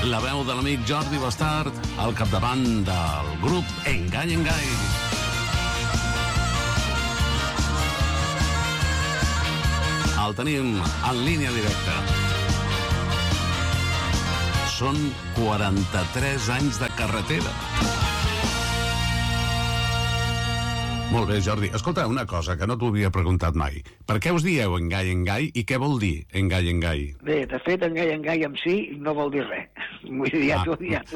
La veu de l'amic Jordi Bastard al capdavant del grup Engai Engai. El tenim en línia directa. Són 43 anys de carretera. Molt bé, Jordi. Escolta, una cosa que no t'ho havia preguntat mai. Per què us dieu Engai Engai i què vol dir Engai Engai? Bé, de fet, Engai Engai en si no vol dir res. Vull dir, ja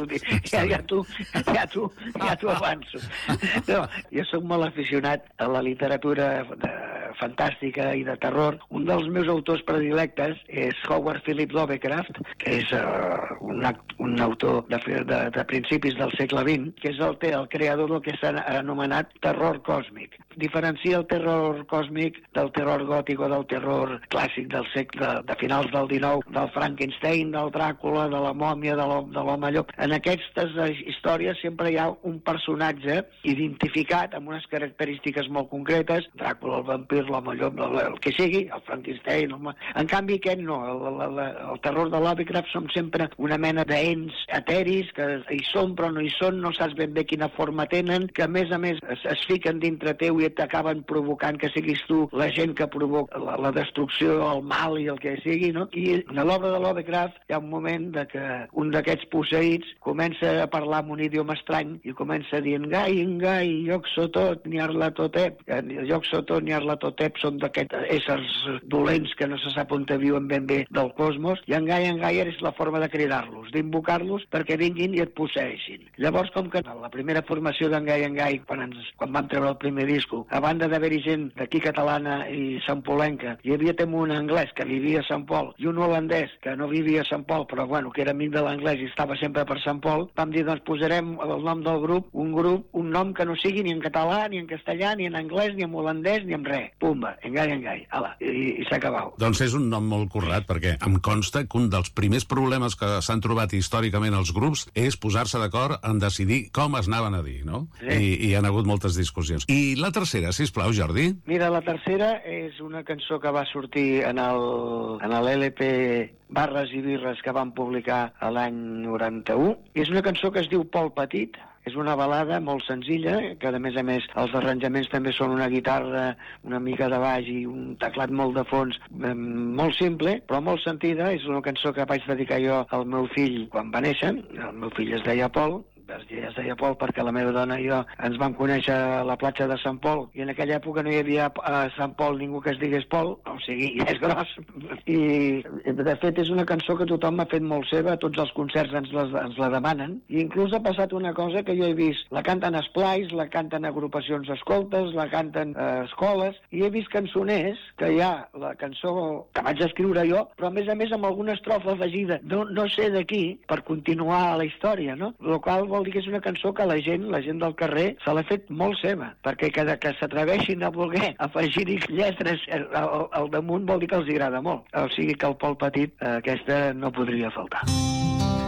t'ho avanço. No, jo soc molt aficionat a la literatura fantàstica i de terror. Un dels meus autors predilectes és Howard Phillips Lovecraft, que és un autor de principis del segle XX, que és el creador del que s'ha anomenat terror còsmic. Diferencia el terror còsmic del terror gòtic o del terror clàssic del segle de finals del XIX, del Frankenstein, del Dràcula, de la mòmia, de l'home llop. En aquestes històries sempre hi ha un personatge identificat amb unes característiques molt concretes, Dràcula, el vampir, l'home llop, el que sigui, el Frankenstein... En canvi, aquest no. El terror de Lovecraft som sempre una mena d'ens eteris que hi són però no hi són, no saps ben bé quina forma tenen, que a més es fiquen dintre teu i t'acaben provocant que siguis tu la gent que provoca la destrucció, el mal i el que sigui, no? I a l'obra de Lovecraft hi ha un moment que un d'aquests posseïts comença a parlar en un idioma estrany i comença dient Engai, Engai, Yog-Sothoth, Nyarlathotep. Yog-Sothoth, Nyarlathotep són d'aquests éssers dolents que no se sap on viuen ben bé del cosmos, i Engai Engai és la forma de cridar-los, d'invocar-los perquè vinguin i et posseeixin. Llavors, com que la primera formació d'Engai Engai, quan vam treure el primer disco, a banda d'haver-hi gent d'aquí catalana i santpolenca, hi havia també un anglès que vivia a Sant Pol i un holandès que no vivia a Sant Pol però bueno, que era amic de l'anglès i estava sempre per Sant Pol, vam dir doncs posarem el nom del grup, un nom que no sigui ni en català, ni en castellà, ni en anglès, ni en holandès, ni en res. Pumba, Engai Engai, ala, i s'ha acabat. Doncs és un nom molt currat perquè em consta que un dels primers problemes que s'han trobat històricament els grups és posar-se d'acord en decidir com es anaven a dir, no? Sí. I hi ha hagut moltes discussions. I la tercera, sisplau, Jordi? Mira, la tercera és una cançó que va sortir en l'LP Barres i Birres que van publicar l'any 91. I és una cançó que es diu Pol Petit. És una balada molt senzilla, que a més els arranjaments també són una guitarra, una mica de baix i un teclat molt de fons, molt simple, però molt sentida. És una cançó que vaig dedicar jo al meu fill quan va néixer. El meu fill es deia Pol, es deia Pol perquè la meva dona i jo ens vam conèixer a la platja de Sant Pol i en aquella època no hi havia a Sant Pol ningú que es digués Pol, o sigui, és gros. I de fet és una cançó que tothom m'ha fet molt seva, a tots els concerts ens la demanen, i inclús ha passat una cosa que jo he vist, la canten esplais, la canten agrupacions d'escoltes, la canten escoles, i he vist cançoners que hi ha la cançó que vaig escriure jo, però a més amb alguna estrofa afegida, no sé de qui, per continuar la història, no? Lo qual vol dir que és una cançó que la gent del carrer se l'ha fet molt seva, perquè que s'atreveixin a voler afegir-hi lletres al damunt vol dir que els agrada molt. O sigui que el Pol Petit aquesta no podria faltar.